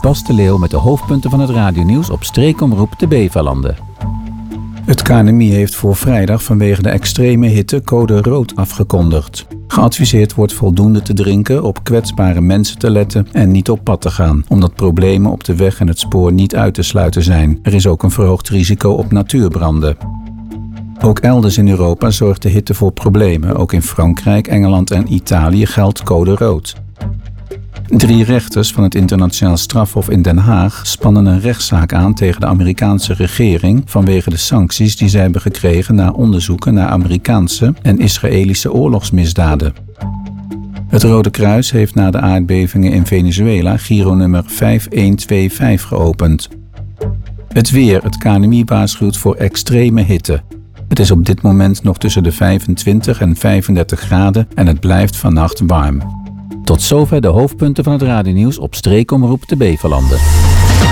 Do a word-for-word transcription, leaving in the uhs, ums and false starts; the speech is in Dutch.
Bas de Leeuw met de hoofdpunten van het radionieuws op streekomroep de Beverlanden. Het K N M I heeft voor vrijdag vanwege de extreme hitte code rood afgekondigd. Geadviseerd wordt voldoende te drinken, op kwetsbare mensen te letten en niet op pad te gaan, omdat problemen op de weg en het spoor niet uit te sluiten zijn. Er is ook een verhoogd risico op natuurbranden. Ook elders in Europa zorgt de hitte voor problemen. Ook in Frankrijk, Engeland en Italië geldt code rood. Drie rechters van het Internationaal Strafhof in Den Haag spannen een rechtszaak aan tegen de Amerikaanse regering vanwege de sancties die zij hebben gekregen na onderzoeken naar Amerikaanse en Israëlische oorlogsmisdaden. Het Rode Kruis heeft na de aardbevingen in Venezuela Giro-nummer vijf een twee vijf geopend. Het weer. Het K N M I waarschuwt voor extreme hitte. Het is op dit moment nog tussen de vijfentwintig en vijfendertig graden en het blijft vannacht warm. Tot zover de hoofdpunten van het radionieuws op streekomroep de Beverlanden.